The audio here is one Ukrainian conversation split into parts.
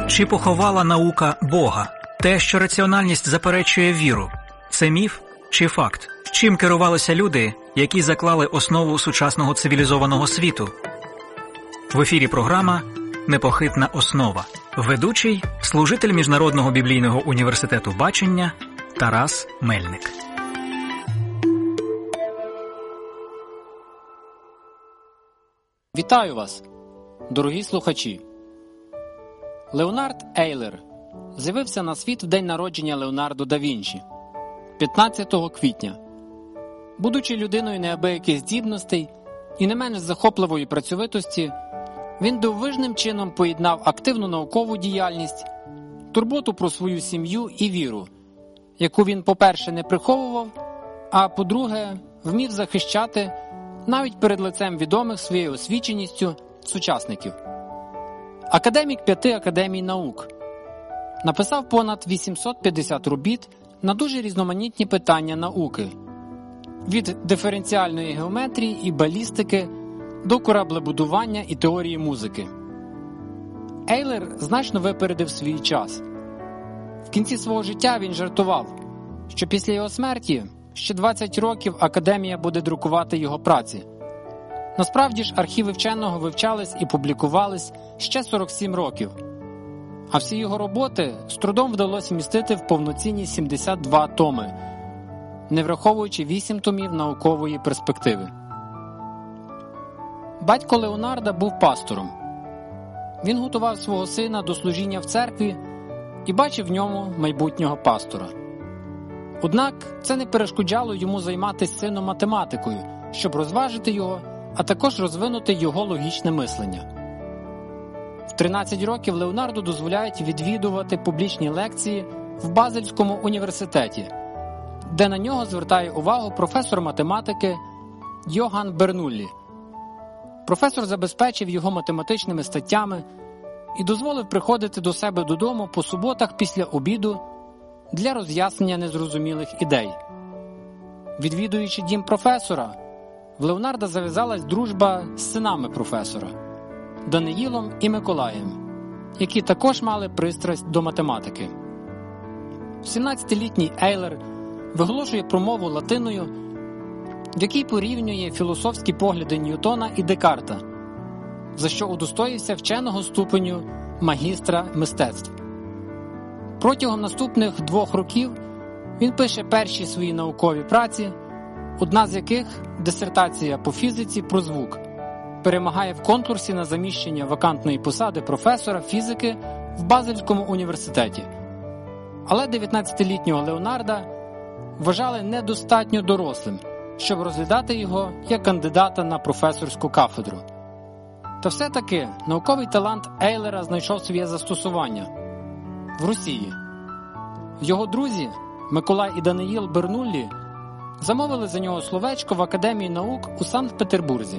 Чи поховала наука Бога? Те, що раціональність заперечує віру – це міф чи факт? Чим керувалися люди, які заклали основу сучасного цивілізованого світу? В ефірі програма «Непохитна основа». Ведучий – служитель Міжнародного біблійного університету бачення Тарас Мельник. Вітаю вас, дорогі слухачі! Леонард Ейлер з'явився на світ в день народження Леонардо да Вінчі – 15 квітня. Будучи людиною неабияких здібностей і не менш захопливої працьовитості, він дивовижним чином поєднав активну наукову діяльність, турботу про свою сім'ю і віру, яку він, по-перше, не приховував, а, по-друге, вмів захищати навіть перед лицем відомих своєю освіченістю сучасників. Академік 5 академій наук. Написав понад 850 робіт на дуже різноманітні питання науки. Від диференціальної геометрії і балістики до кораблебудування і теорії музики. Ейлер значно випередив свій час. В кінці свого життя він жартував, що після його смерті ще 20 років академія буде друкувати його праці. Насправді ж архіви вченого вивчались і публікувались ще 47 років. А всі його роботи з трудом вдалося вмістити в повноцінні 72 томи, не враховуючи 8 томів наукової перспективи. Батько Леонарда був пастором. Він готував свого сина до служіння в церкві і бачив в ньому майбутнього пастора. Однак це не перешкоджало йому займатися сином математикою, щоб розважити його, а також розвинути його логічне мислення. В 13 років Леонарду дозволяють відвідувати публічні лекції в Базельському університеті, де на нього звертає увагу професор математики Йоганн Бернуллі. Професор забезпечив його математичними статтями і дозволив приходити до себе додому по суботах після обіду для роз'яснення незрозумілих ідей. Відвідуючи дім професора, в Леонарда зав'язалась дружба з синами професора – Даниїлом і Миколаєм, які також мали пристрасть до математики. 17-літній Ейлер виголошує промову латиною, в якій порівнює філософські погляди Ньютона і Декарта, за що удостоївся вченого ступеню магістра мистецтв. Протягом наступних 2 років він пише перші свої наукові праці, одна з яких – дисертація по фізиці про звук, перемагає в конкурсі на заміщення вакантної посади професора фізики в Базельському університеті. Але 19-літнього Леонарда вважали недостатньо дорослим, щоб розглядати його як кандидата на професорську кафедру. Та все-таки науковий талант Ейлера знайшов своє застосування – в Росії. Його друзі Миколай і Даниїл Бернуллі замовили за нього словечко в Академії наук у Санкт-Петербурзі.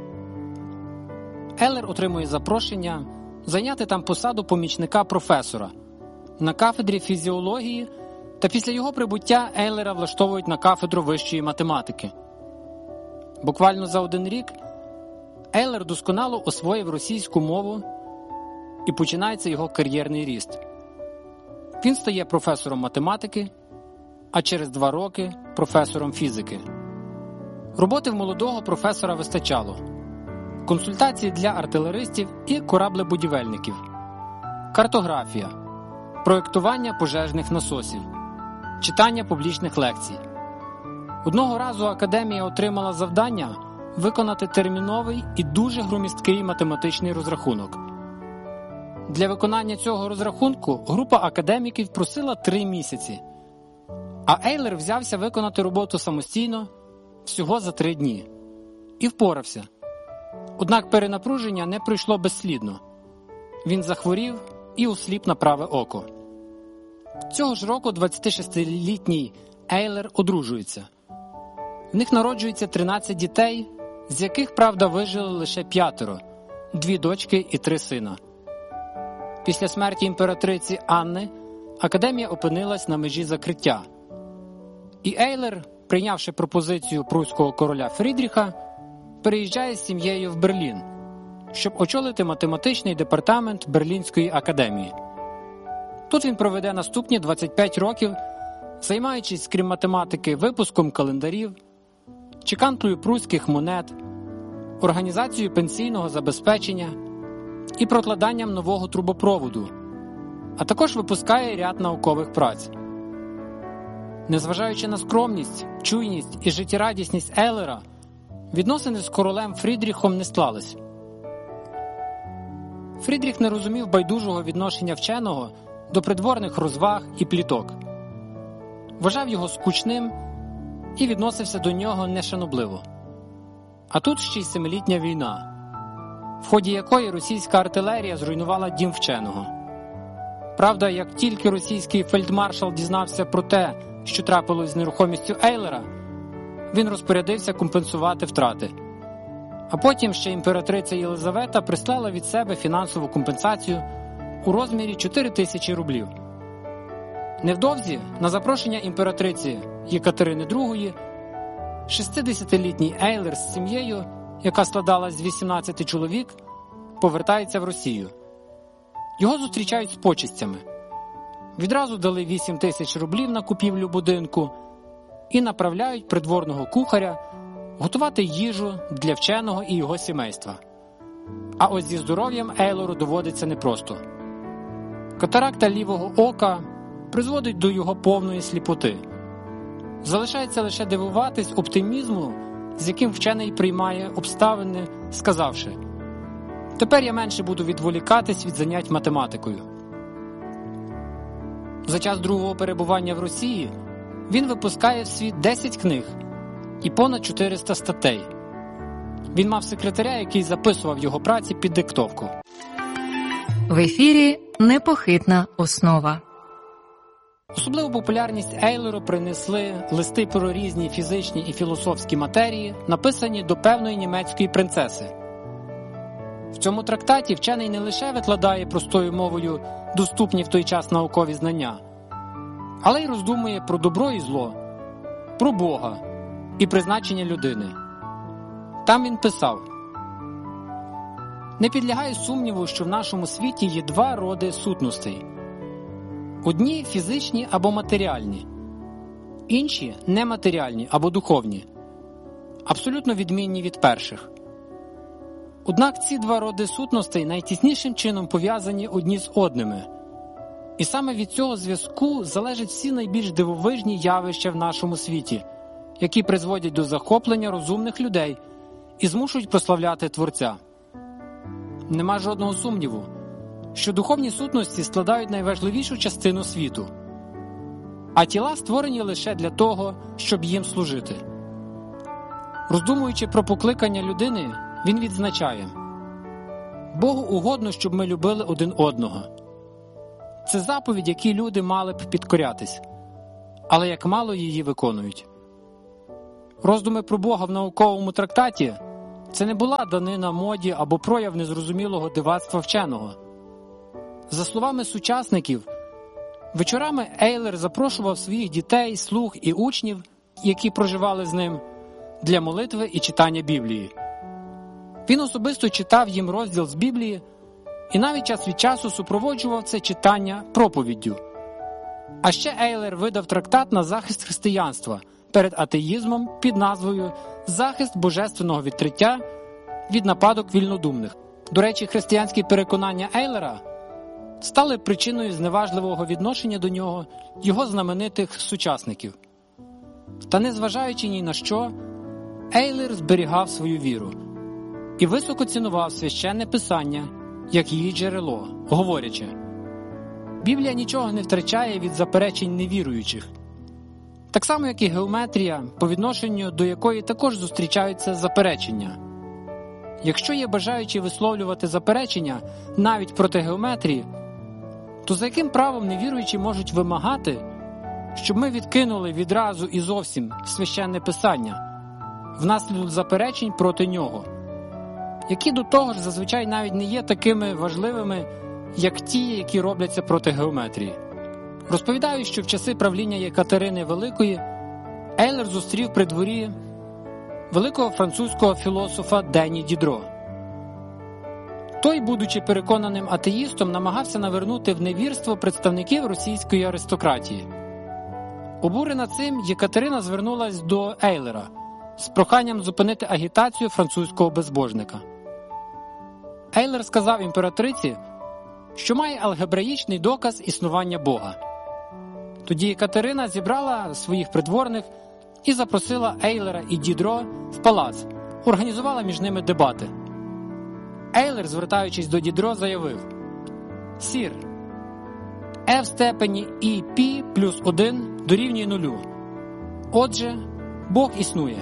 Ейлер отримує запрошення зайняти там посаду помічника професора на кафедрі фізіології, та після його прибуття Ейлера влаштовують на кафедру вищої математики. Буквально за 1 рік Ейлер досконало освоїв російську мову і починається його кар'єрний ріст. Він стає професором математики, а через 2 роки – професором фізики. Роботи в молодого професора вистачало. Консультації для артилеристів і кораблебудівельників. Картографія. Проєктування пожежних насосів. Читання публічних лекцій. Одного разу академія отримала завдання виконати терміновий і дуже громісткий математичний розрахунок. Для виконання цього розрахунку група академіків просила 3 місяці, а Ейлер взявся виконати роботу самостійно всього за 3 дні. І впорався. Однак перенапруження не пройшло безслідно. Він захворів і осліп на праве око. Цього ж року 26-літній Ейлер одружується. В них народжується 13 дітей, з яких, правда, вижили лише 5 – 2 дочки і 3 сина. Після смерті імператриці Анни академія опинилась на межі закриття. І Ейлер, прийнявши пропозицію прусського короля Фрідріха, переїжджає з сім'єю в Берлін, щоб очолити математичний департамент Берлінської академії. Тут він проведе наступні 25 років, займаючись, крім математики, випуском календарів, чеканкою прусських монет, організацією пенсійного забезпечення і прокладанням нового трубопроводу, а також випускає ряд наукових праць. Незважаючи на скромність, чуйність і життєрадісність Ейлера, відносини з королем Фрідріхом не склались. Фрідріх не розумів байдужого відношення вченого до придворних розваг і пліток. Вважав його скучним і відносився до нього нешанобливо. А тут ще й семилітня війна, в ході якої російська артилерія зруйнувала дім вченого. Правда, як тільки російський фельдмаршал дізнався про те, що трапилось з нерухомістю Ейлера, він розпорядився компенсувати втрати. А потім ще імператриця Єлизавета прислала від себе фінансову компенсацію у розмірі 4000 рублів. Невдовзі, на запрошення імператриці Єкатерини II, 60-літній Ейлер з сім'єю, яка складалась з 18 чоловік, повертається в Росію. Його зустрічають з почестями. Відразу дали 8000 рублів на купівлю будинку і направляють придворного кухаря готувати їжу для вченого і його сімейства. А ось зі здоров'ям Ейлеру доводиться непросто. Катаракта лівого ока призводить до його повної сліпоти. Залишається лише дивуватись оптимізму, з яким вчений приймає обставини, сказавши: «Тепер я менше буду відволікатись від занять математикою». За час другого перебування в Росії він випускає в світ 10 книг і понад 400 статей. Він мав секретаря, який записував його праці під диктовку. В ефірі «Непохитна основа». Особливу популярність Ейлеру принесли листи про різні фізичні і філософські матерії, написані до певної німецької принцеси. В цьому трактаті вчений не лише викладає простою мовою доступні в той час наукові знання, але й роздумує про добро і зло, про Бога і призначення людини. Там він писав: «Не підлягає сумніву, що в нашому світі є два роди сутностей. Одні фізичні або матеріальні, інші нематеріальні або духовні, абсолютно відмінні від перших. Однак ці два роди сутностей найтіснішим чином пов'язані одні з одними. І саме від цього зв'язку залежать всі найбільш дивовижні явища в нашому світі, які призводять до захоплення розумних людей і змушують прославляти Творця. Нема жодного сумніву, що духовні сутності складають найважливішу частину світу, а тіла створені лише для того, щоб їм служити». Роздумуючи про покликання людини, він відзначає: «Богу угодно, щоб ми любили один одного. Це заповідь, якій люди мали б підкорятись, але як мало її виконують». Роздуми про Бога в науковому трактаті – це не була данина моді або прояв незрозумілого дивацтва вченого. За словами сучасників, вечорами Ейлер запрошував своїх дітей, слуг і учнів, які проживали з ним, для молитви і читання Біблії. Він особисто читав їм розділ з Біблії і навіть час від часу супроводжував це читання проповіддю. А ще Ейлер видав трактат на захист християнства перед атеїзмом під назвою «Захист божественного відкриття від нападок вільнодумних». До речі, християнські переконання Ейлера стали причиною зневажливого відношення до нього його знаменитих сучасників. Та незважаючи ні на що, Ейлер зберігав свою віру і високо цінував священне писання як її джерело, говорячи: «Біблія нічого не втрачає від заперечень невіруючих». Так само, як і геометрія, по відношенню до якої також зустрічаються заперечення. Якщо є бажаючі висловлювати заперечення навіть проти геометрії, то за яким правом невіруючі можуть вимагати, щоб ми відкинули відразу і зовсім священне писання внаслідок заперечень проти нього, які до того ж зазвичай навіть не є такими важливими, як ті, які робляться проти геометрії. Розповідають, що в часи правління Єкатерини Великої Ейлер зустрів при дворі великого французького філософа Дені Дідро. Той, будучи переконаним атеїстом, намагався навернути в невірство представників російської аристократії. Обурена цим, Єкатерина звернулась до Ейлера з проханням зупинити агітацію французького безбожника. Ейлер сказав імператриці, що має алгебраїчний доказ існування Бога. Тоді Єкатерина зібрала своїх придворних і запросила Ейлера і Дідро в палац, організувала між ними дебати. Ейлер, звертаючись до Дідро, заявив: «Сір, e в степені і пі плюс 1 дорівнює 0. Отже, Бог існує.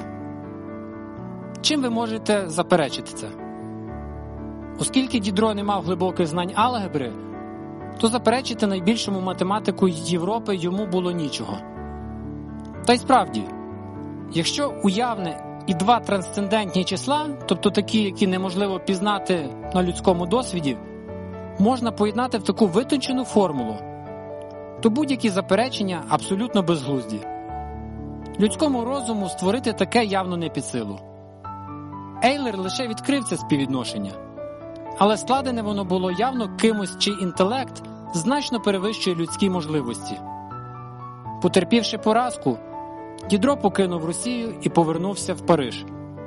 Чим ви можете заперечити це?» Оскільки Дідро не мав глибоких знань алгебри, то заперечити найбільшому математику Європи йому було нічого. Та й справді, якщо уявне і два трансцендентні числа, тобто такі, які неможливо пізнати на людському досвіді, можна поєднати в таку витончену формулу, то будь-які заперечення абсолютно безглузді. Людському розуму створити таке явно не під силу. Ейлер лише відкрив це співвідношення, але складене воно було явно кимось, чий інтелект значно перевищує людські можливості. Потерпівши поразку, Дідро покинув Росію і повернувся в Париж.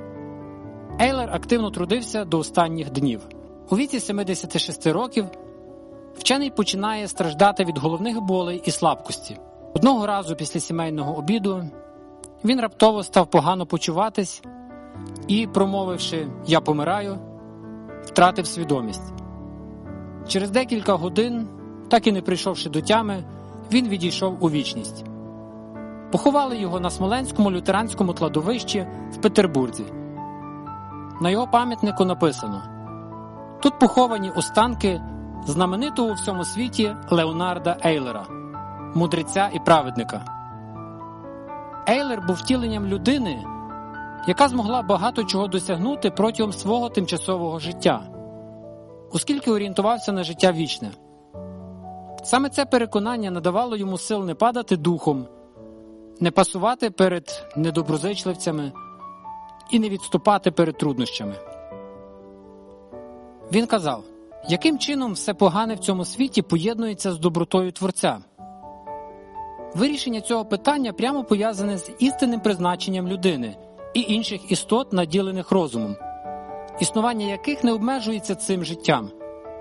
Ейлер активно трудився до останніх днів. У віці 76 років вчений починає страждати від головних болей і слабкості. Одного разу після сімейного обіду він раптово став погано почуватись і, промовивши «я помираю», втратив свідомість. Через декілька годин, так і не прийшовши до тями, він відійшов у вічність. Поховали його на Смоленському лютеранському кладовищі в Петербурзі. На його пам'ятнику написано: «Тут поховані останки знаменитого у всьому світі Леонарда Ейлера, мудреця і праведника». Ейлер був втіленням людини, яка змогла багато чого досягнути протягом свого тимчасового життя, оскільки орієнтувався на життя вічне. Саме це переконання надавало йому сил не падати духом, не пасувати перед недоброзичливцями і не відступати перед труднощами. Він казав, яким чином все погане в цьому світі поєднується з добротою Творця? Вирішення цього питання прямо пов'язане з істинним призначенням людини і інших істот, наділених розумом, існування яких не обмежується цим життям.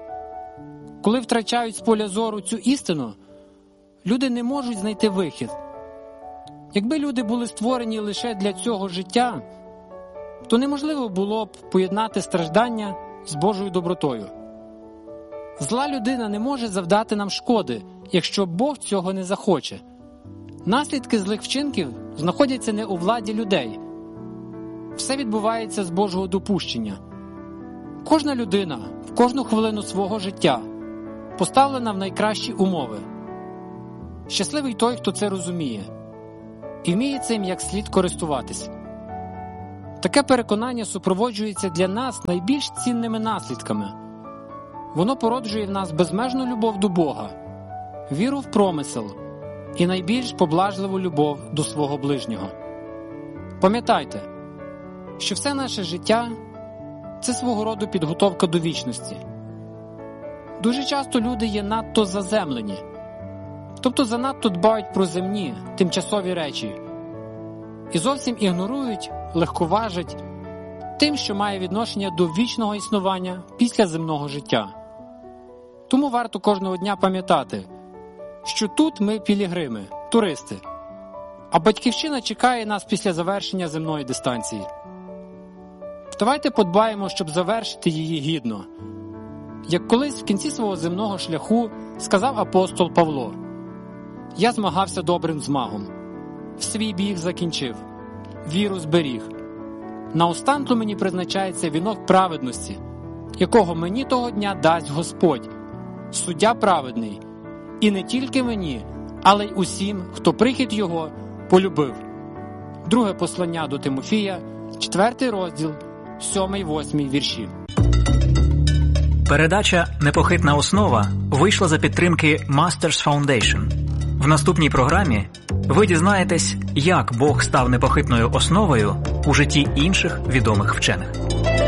Коли втрачають з поля зору цю істину, люди не можуть знайти вихід. Якби люди були створені лише для цього життя, то неможливо було б поєднати страждання з Божою добротою. Зла людина не може завдати нам шкоди, якщо Бог цього не захоче. Наслідки злих вчинків знаходяться не у владі людей. Все відбувається з Божого допущення. Кожна людина в кожну хвилину свого життя поставлена в найкращі умови. Щасливий той, хто це розуміє і вміє цим як слід користуватись. Таке переконання супроводжується для нас найбільш цінними наслідками. Воно породжує в нас безмежну любов до Бога, віру в промисел і найбільш поблажливу любов до свого ближнього. Пам'ятайте, що все наше життя – це свого роду підготовка до вічності. Дуже часто люди є надто заземлені, тобто занадто дбають про земні, тимчасові речі і зовсім ігнорують, легковажать тим, що має відношення до вічного існування після земного життя. Тому варто кожного дня пам'ятати, що тут ми пілігрими, туристи, а батьківщина чекає нас після завершення земної дистанції. Давайте подбаємо, щоб завершити її гідно. Як колись в кінці свого земного шляху сказав апостол Павло: «Я змагався добрим змагом, свій біг закінчив, віру зберіг. Наостанку мені призначається вінок праведності, якого мені того дня дасть Господь, суддя праведний, і не тільки мені, але й усім, хто прихід його полюбив». Друге послання до Тимофія, 4 розділ, 7-8 вірші. Передача «Непохитна основа» вийшла за підтримки Masters Foundation. В наступній програмі ви дізнаєтесь, як Бог став непохитною основою у житті інших відомих вчених.